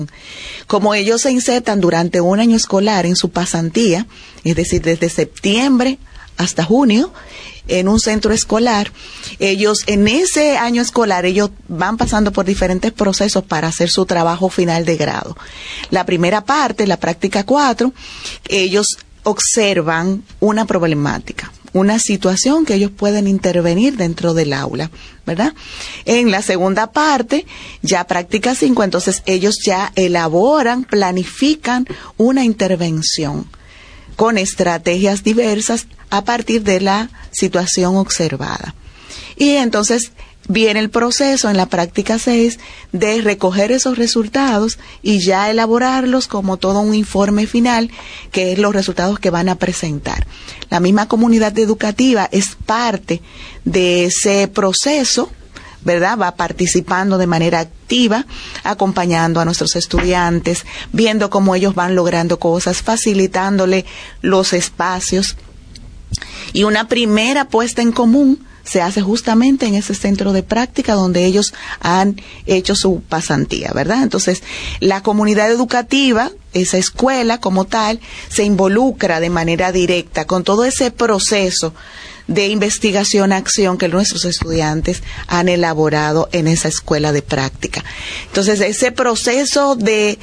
Como ellos se insertan durante un año escolar en su pasantía, es decir, desde septiembre hasta junio, en un centro escolar, ellos en ese año escolar, ellos van pasando por diferentes procesos para hacer su trabajo final de grado. La primera parte, la práctica 4, ellos observan una problemática, una situación que ellos pueden intervenir dentro del aula, ¿verdad? En la segunda parte, ya práctica 5, entonces ellos ya elaboran, planifican una intervención con estrategias diversas a partir de la situación observada. Y entonces viene el proceso en la práctica 6 de recoger esos resultados y ya elaborarlos como todo un informe final, que es los resultados que van a presentar. La misma comunidad educativa es parte de ese proceso, ¿verdad? Va participando de manera activa, acompañando a nuestros estudiantes, viendo cómo ellos van logrando cosas, facilitándole los espacios. Y una primera puesta en común se hace justamente en ese centro de práctica donde ellos han hecho su pasantía, ¿verdad? Entonces, la comunidad educativa, esa escuela como tal, se involucra de manera directa con todo ese proceso de investigación-acción que nuestros estudiantes han elaborado en esa escuela de práctica. Entonces, ese proceso de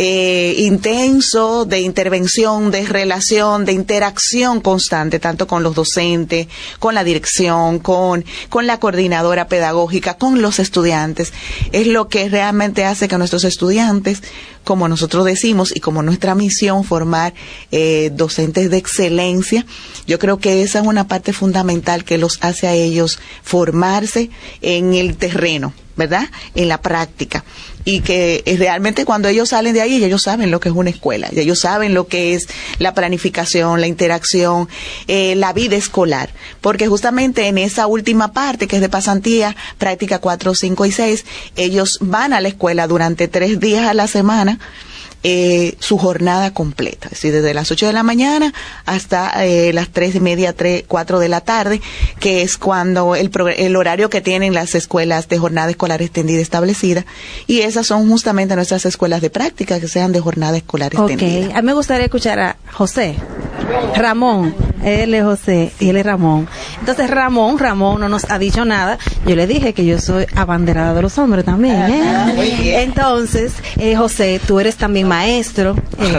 intenso, de intervención, de relación, de interacción constante, tanto con los docentes, con la dirección, con la coordinadora pedagógica, con los estudiantes, es lo que realmente hace que nuestros estudiantes, como nosotros decimos y como nuestra misión, formar docentes de excelencia. Yo creo que esa es una parte fundamental que los hace a ellos formarse en el terreno, ¿verdad? En la práctica. Y que realmente cuando ellos salen de ahí, ellos saben lo que es una escuela, ellos saben lo que es la planificación, la interacción, la vida escolar. Porque justamente en esa última parte, que es de pasantía, práctica 4, 5 y 6, ellos van a la escuela durante 3 días a la semana, su jornada completa, es decir, desde las 8 de la mañana hasta las 3:30, 4 de la tarde, que es cuando el horario que tienen las escuelas de jornada escolar extendida establecida, y esas son justamente nuestras escuelas de práctica, que sean de jornada escolar extendida. A mí me gustaría escuchar a José. Ramón, él es José y él es Ramón. Entonces Ramón no nos ha dicho nada. Yo le dije que yo soy abanderada de los hombres también, ¿eh? Entonces, José, tú eres también maestro.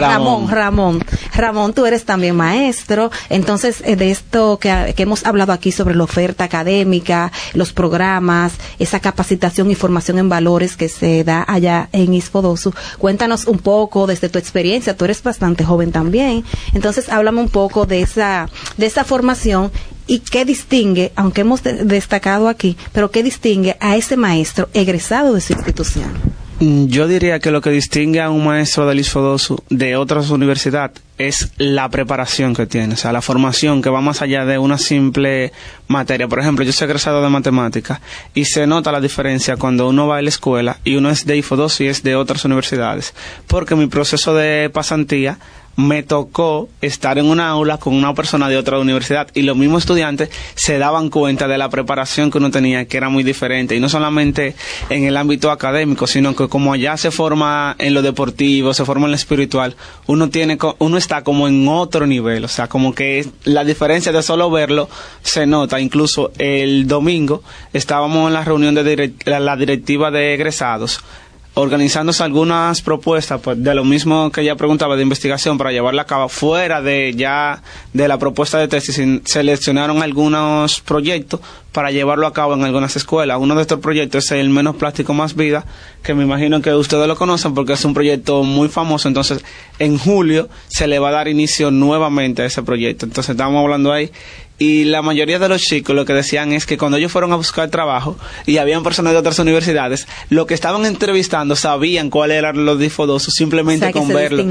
Ramón, tú eres también maestro. Entonces, de esto que hemos hablado aquí sobre la oferta académica, los programas, esa capacitación y formación en valores que se da allá en ISFODOSU, cuéntanos un poco desde tu experiencia. Tú eres bastante joven también. Entonces, háblame un poco de esa formación y qué distingue, aunque hemos destacado aquí, pero qué distingue a ese maestro egresado de su institución. Yo diría que lo que distingue a un maestro del ISFODOSU de otras universidades es la preparación que tiene, o sea, la formación que va más allá de una simple materia. Por ejemplo, yo soy egresado de matemáticas y se nota la diferencia cuando uno va a la escuela y uno es de ISFODOSU y es de otras universidades, porque mi proceso de pasantía me tocó estar en una aula con una persona de otra universidad y los mismos estudiantes se daban cuenta de la preparación que uno tenía, que era muy diferente, y no solamente en el ámbito académico, sino que como allá se forma en lo deportivo, se forma en lo espiritual, uno está como en otro nivel, o sea, como que la diferencia de solo verlo se nota. Incluso el domingo estábamos en la reunión de la directiva de egresados, organizándose algunas propuestas, pues, de lo mismo que ya preguntaba, de investigación, para llevarla a cabo fuera de la propuesta de tesis. Seleccionaron algunos proyectos para llevarlo a cabo en algunas escuelas. Uno de estos proyectos es el Menos Plástico Más Vida, que me imagino que ustedes lo conocen porque es un proyecto muy famoso. Entonces, en julio se le va a dar inicio nuevamente a ese proyecto. Entonces, estamos hablando ahí. Y la mayoría de los chicos lo que decían es que cuando ellos fueron a buscar trabajo y habían personas de otras universidades, lo que estaban entrevistando sabían cuáles eran los ISFODOSU simplemente, o sea, con verlo.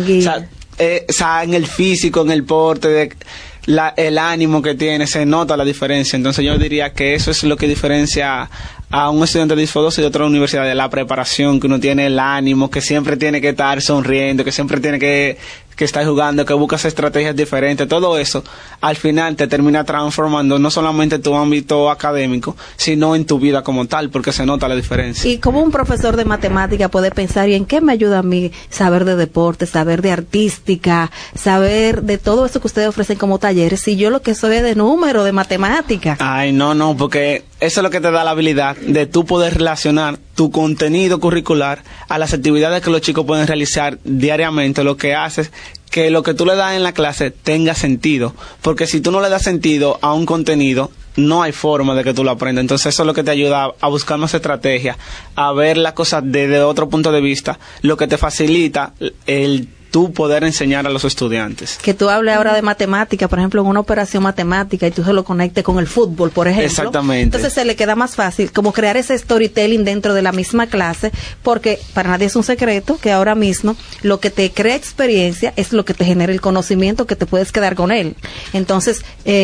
O sea, en el físico, en el porte, el ánimo que tiene, se nota la diferencia. Entonces yo diría que eso es lo que diferencia a un estudiante de ISFODOSU y de otra universidad, de la preparación que uno tiene, el ánimo, que siempre tiene que estar sonriendo, que siempre tiene que que estás jugando, que buscas estrategias diferentes, todo eso al final te termina transformando no solamente en tu ámbito académico, sino en tu vida como tal, porque se nota la diferencia. Y como un profesor de matemática puede pensar, ¿y en qué me ayuda a mí saber de deporte, saber de artística, saber de todo eso que ustedes ofrecen como talleres, si yo lo que soy es de número, de matemática? Ay, no, porque eso es lo que te da la habilidad de tú poder relacionar tu contenido curricular a las actividades que los chicos pueden realizar diariamente, lo que haces que lo que tú le das en la clase tenga sentido, porque si tú no le das sentido a un contenido, no hay forma de que tú lo aprendas. Entonces eso es lo que te ayuda a buscar más estrategias, a ver las cosas desde otro punto de vista, lo que te facilita el tú poder enseñar a los estudiantes. Que tú hables ahora de matemática, por ejemplo, en una operación matemática y tú se lo conectes con el fútbol, por ejemplo. Exactamente. Entonces se le queda más fácil como crear ese storytelling dentro de la misma clase, porque para nadie es un secreto que ahora mismo lo que te crea experiencia es lo que te genera el conocimiento que te puedes quedar con él. Entonces,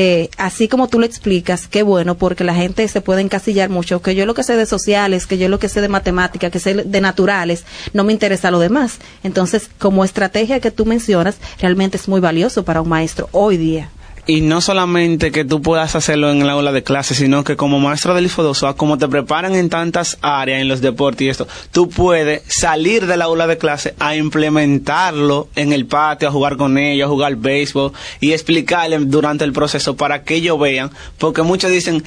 así como tú lo explicas, qué bueno, porque la gente se puede encasillar mucho, que yo lo que sé de sociales, que yo lo que sé de matemática, que sé de naturales, no me interesa lo demás. Entonces, como estrategia que tú mencionas, realmente es muy valioso para un maestro hoy día. Y no solamente que tú puedas hacerlo en el aula de clase, sino que como maestro del ISFODOSO, como te preparan en tantas áreas, en los deportes y esto, tú puedes salir del aula de clase a implementarlo en el patio, a jugar con ellos, a jugar béisbol y explicarles durante el proceso para que ellos vean, porque muchos dicen,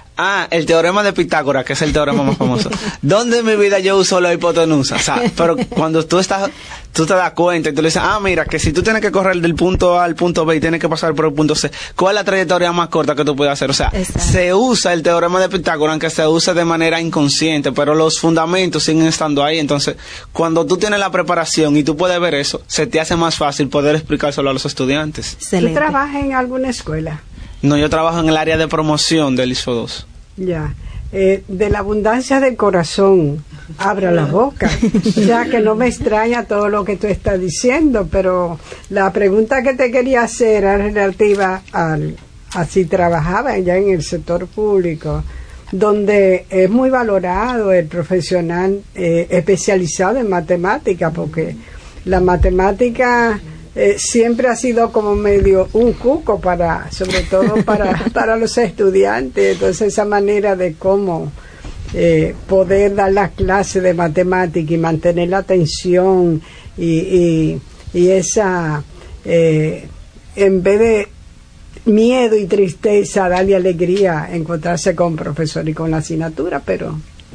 el teorema de Pitágoras, que es el teorema más famoso. ¿Dónde en mi vida yo uso la hipotenusa? O sea, pero cuando tú te das cuenta y tú le dices, mira, que si tú tienes que correr del punto A al punto B y tienes que pasar por el punto C, ¿cuál es la trayectoria más corta que tú puedes hacer? O sea, exacto, se usa el teorema de Pitágoras, aunque se usa de manera inconsciente, pero los fundamentos siguen estando ahí. Entonces, cuando tú tienes la preparación y tú puedes ver eso, se te hace más fácil poder explicárselo a los estudiantes. Excelente. ¿Tú trabajas en alguna escuela? No, yo trabajo en el área de promoción del ISFODOSO. Ya, de la abundancia del corazón, abra la boca, ya que no me extraña todo lo que tú estás diciendo, pero la pregunta que te quería hacer era relativa a si trabajaba ya en el sector público, donde es muy valorado el profesional especializado en matemática, porque la matemática siempre ha sido como medio un cuco sobre todo para los estudiantes. Entonces esa manera de cómo poder dar las clases de matemática y mantener la atención y esa en vez de miedo y tristeza, darle alegría, encontrarse con profesor y con la asignatura, pero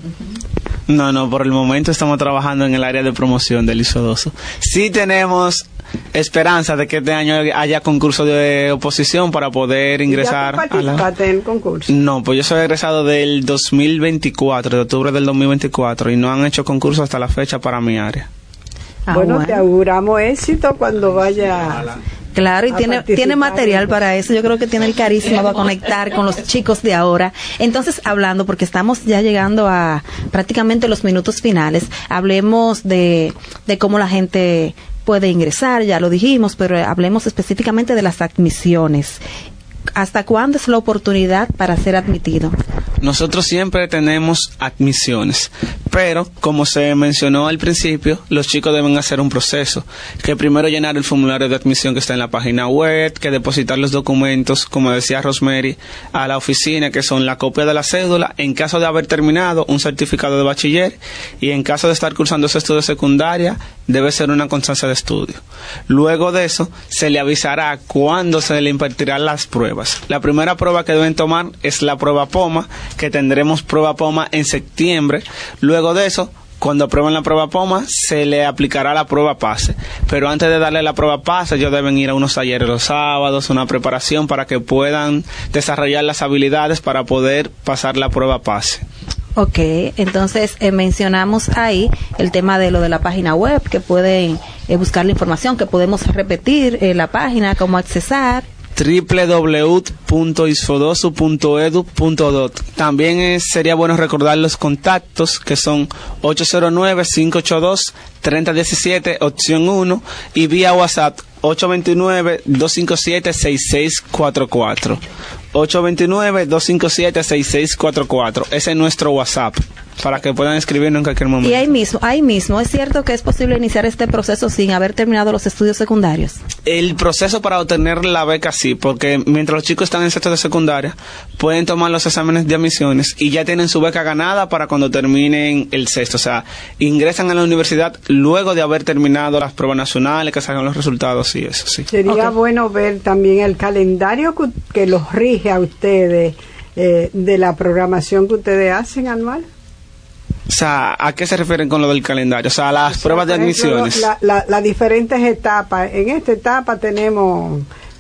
No, por el momento estamos trabajando en el área de promoción del ISFODOSO. Sí tenemos esperanza de que este año haya concurso de oposición para poder ingresar. ¿Ya tú participaste en el concurso? No, pues yo soy egresado del 2024, de octubre del 2024, y no han hecho concurso hasta la fecha para mi área. Bueno, te auguramos éxito cuando vaya. Claro, y tiene material para eso. Yo creo que tiene el carisma para conectar con los chicos de ahora. Entonces, hablando, porque estamos ya llegando a prácticamente los minutos finales, hablemos de cómo la gente puede ingresar, ya lo dijimos, pero hablemos específicamente de las admisiones. ¿Hasta cuándo es la oportunidad para ser admitido? Nosotros siempre tenemos admisiones, pero como se mencionó al principio, los chicos deben hacer un proceso, que primero llenar el formulario de admisión que está en la página web, que depositar los documentos, como decía Rosemary, a la oficina, que son la copia de la cédula, en caso de haber terminado, un certificado de bachiller, y en caso de estar cursando ese estudio de secundaria, debe ser una constancia de estudio. Luego de eso, se le avisará cuándo se le impartirán las pruebas. La primera prueba que deben tomar es la prueba POMA, que tendremos prueba POMA en septiembre. Luego de eso, cuando aprueben la prueba POMA, se le aplicará la prueba PASE. Pero antes de darle la prueba PASE, ellos deben ir a unos talleres los sábados, una preparación para que puedan desarrollar las habilidades para poder pasar la prueba PASE. Ok, entonces mencionamos ahí el tema de lo de la página web, que pueden buscar la información, que podemos repetir la página, cómo accesar. www.isfodoso.edu.do. También sería bueno recordar los contactos, que son 809-582-3017, opción 1, y vía WhatsApp 829-257-6644. 829-257-6644. Ese es nuestro WhatsApp. para que puedan escribirnos en cualquier momento. Y ahí mismo, ¿es cierto que es posible iniciar este proceso sin haber terminado los estudios secundarios? El proceso para obtener la beca sí, porque mientras los chicos están en sexto de secundaria, pueden tomar los exámenes de admisiones y ya tienen su beca ganada para cuando terminen el sexto. O sea, ingresan a la universidad luego de haber terminado las pruebas nacionales, que salgan los resultados y eso, sí. Sería bueno ver también el calendario que los rige a ustedes, de la programación que ustedes hacen anual. O sea, ¿a qué se refieren con lo del calendario? O sea, las pruebas de admisiones. Las diferentes etapas. En esta etapa tenemos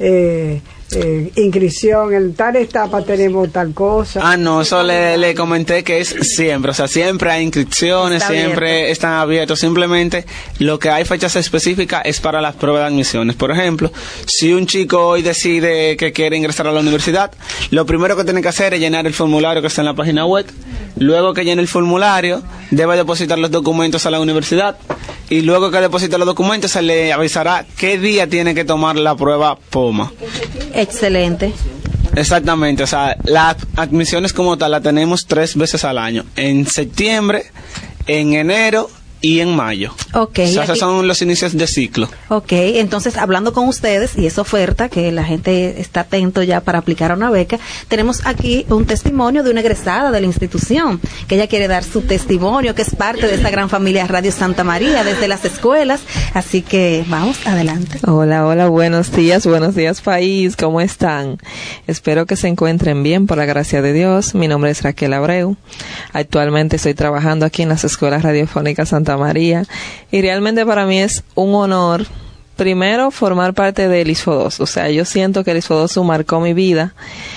inscripción, en tal etapa tenemos tal cosa. Ah, no, eso le comenté que es siempre. O sea, siempre hay inscripciones, siempre están abiertos. Simplemente lo que hay fechas específicas es para las pruebas de admisiones. Por ejemplo, si un chico hoy decide que quiere ingresar a la universidad, lo primero que tiene que hacer es llenar el formulario que está en la página web. Luego que llene el formulario, debe depositar los documentos a la universidad y luego que deposite los documentos se le avisará qué día tiene que tomar la prueba POMA. Excelente. Exactamente, o sea, las admisiones como tal las tenemos 3 veces al año, en septiembre, en enero y en mayo. Ok. O sea, esos son los inicios de ciclo. Ok, entonces hablando con ustedes y esa oferta que la gente está atento ya para aplicar a una beca, tenemos aquí un testimonio de una egresada de la institución, que ella quiere dar su testimonio, que es parte de esta gran familia Radio Santa María, desde las escuelas, así que vamos, adelante. Hola, buenos días país, ¿cómo están? Espero que se encuentren bien por la gracia de Dios. Mi nombre es Raquel Abreu, actualmente estoy trabajando aquí en las escuelas radiofónicas Santa María y realmente para mí es un honor primero formar parte del ISFODOSU. O sea, yo siento que el ISFODOSU marcó mi vida.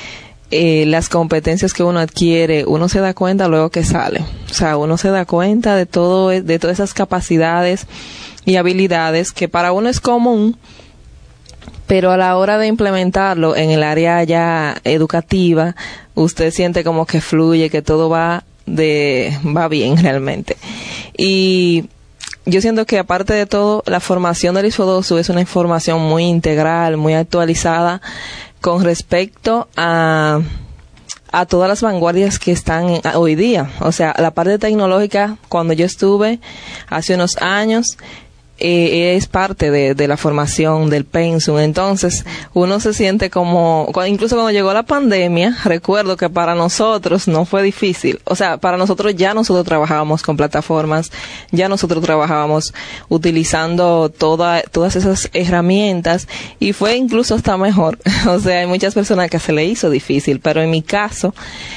Las competencias que uno adquiere, uno se da cuenta luego que sale. O sea, uno se da cuenta de todas esas capacidades y habilidades que para uno es común, pero a la hora de implementarlo en el área ya educativa, usted siente como que fluye, que todo va bien realmente. Y yo siento que aparte de todo, la formación del ISFODOSU es una información muy integral, muy actualizada con respecto a todas las vanguardias que están hoy día. O sea, la parte tecnológica, cuando yo estuve hace unos años, es parte de la formación del pensum. Entonces uno se siente como, incluso cuando llegó la pandemia, recuerdo que para nosotros no fue difícil. O sea, para nosotros trabajábamos con plataformas, ya nosotros trabajábamos utilizando todas esas herramientas y fue incluso hasta mejor. O sea, hay muchas personas que se le hizo difícil, pero en mi caso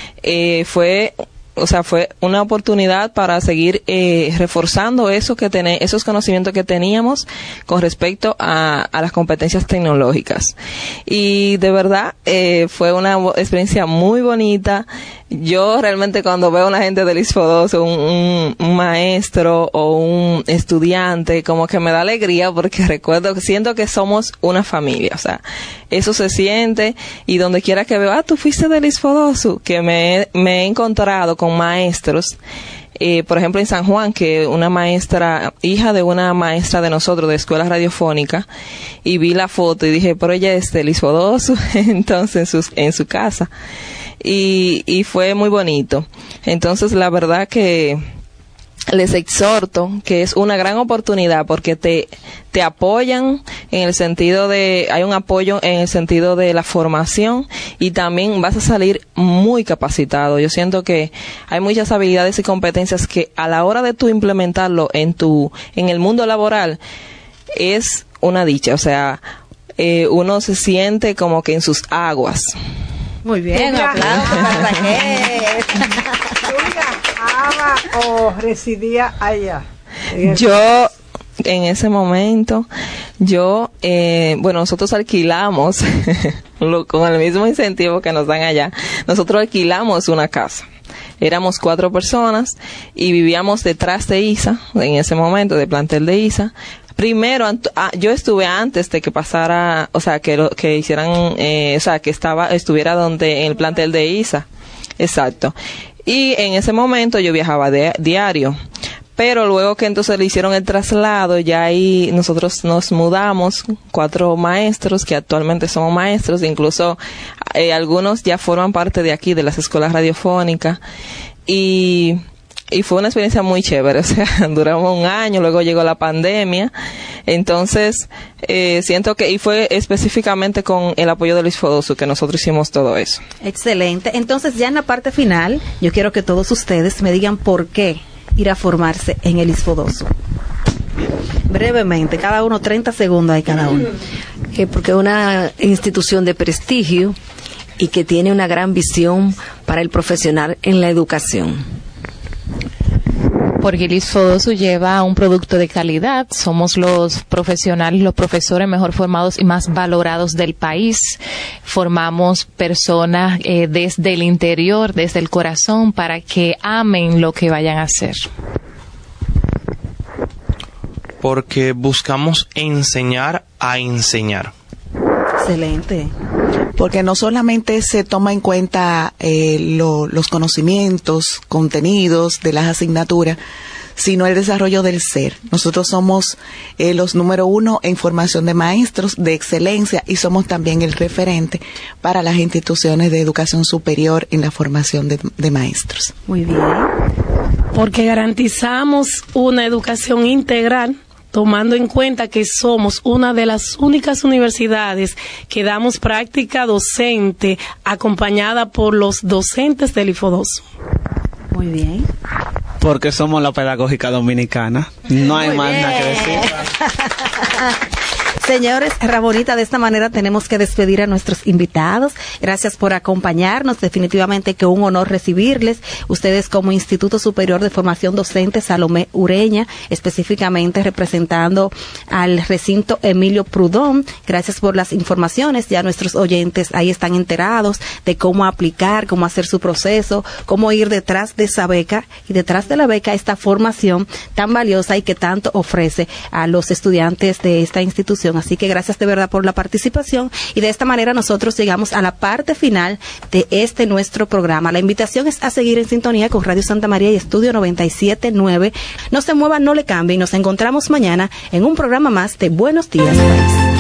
fue una oportunidad para seguir reforzando esos conocimientos que teníamos con respecto a las competencias tecnológicas. Y de verdad fue una experiencia muy bonita. Yo realmente cuando veo a una gente del ISFODOSU, un maestro o un estudiante, como que me da alegría porque siento que somos una familia. O sea, eso se siente y donde quiera que veo, tú fuiste del ISFODOSU, que me he encontrado con maestros, por ejemplo en San Juan, que una maestra, hija de una maestra de nosotros de escuela radiofónica, y vi la foto y dije, pero ella es del ISFODOSU, entonces en su casa. Y fue muy bonito. Entonces la verdad que les exhorto que es una gran oportunidad porque te apoyan en el sentido hay un apoyo en el sentido de la formación y también vas a salir muy capacitado. Yo siento que hay muchas habilidades y competencias que a la hora de tú implementarlo en el mundo laboral es una dicha. O sea, uno se siente como que en sus aguas. Muy bien, aplausos para Raquel. ¿O residía allá? Yo, en ese momento, nosotros alquilamos, con el mismo incentivo que nos dan allá, nosotros alquilamos una casa. Éramos 4 personas y vivíamos detrás de ISA, en ese momento, de plantel de ISA. Primero, yo estuve antes de que pasara, o sea, que hicieran, que estuviera en el plantel de ISA. Exacto. Y en ese momento yo viajaba diario. Pero luego que entonces le hicieron el traslado, ya ahí nosotros nos mudamos, 4 maestros que actualmente somos maestros, incluso algunos ya forman parte de aquí, de las escuelas radiofónicas. Y y fue una experiencia muy chévere, o sea, duramos un año, luego llegó la pandemia, entonces siento que, y fue específicamente con el apoyo de Luis Fodosu que nosotros hicimos todo eso. Excelente. Entonces, ya en la parte final, yo quiero que todos ustedes me digan por qué ir a formarse en el ISFODOSU. Brevemente, cada uno 30 segundos hay cada uno. Porque es una institución de prestigio y que tiene una gran visión para el profesional en la educación. Porque el ISFODOSU lleva un producto de calidad. Somos los profesionales, los profesores mejor formados y más valorados del país. Formamos personas desde el interior, desde el corazón, para que amen lo que vayan a hacer. Porque buscamos enseñar a enseñar. Excelente. Porque no solamente se toma en cuenta los conocimientos, contenidos de las asignaturas, sino el desarrollo del ser. Nosotros somos los número 1 en formación de maestros de excelencia y somos también el referente para las instituciones de educación superior en la formación de maestros. Muy bien. Porque garantizamos una educación integral, tomando en cuenta que somos una de las únicas universidades que damos práctica docente acompañada por los docentes del ISFODOSU. Muy bien. Porque somos la pedagógica dominicana. No hay más nada que decir. Señores, Ramonita, de esta manera tenemos que despedir a nuestros invitados. Gracias por acompañarnos. Definitivamente que un honor recibirles. Ustedes como Instituto Superior de Formación Docente Salomé Ureña, específicamente representando al recinto Emilio Prudón. Gracias por las informaciones. Ya nuestros oyentes ahí están enterados de cómo aplicar, cómo hacer su proceso, cómo ir detrás de esa beca y detrás de la beca esta formación tan valiosa y que tanto ofrece a los estudiantes de esta institución. Así que gracias de verdad por la participación y de esta manera nosotros llegamos a la parte final de este nuestro programa. La invitación es a seguir en sintonía con Radio Santa María y Estudio 97.9. No se muevan, no le cambien. Nos encontramos mañana en un programa más de Buenos Días, País.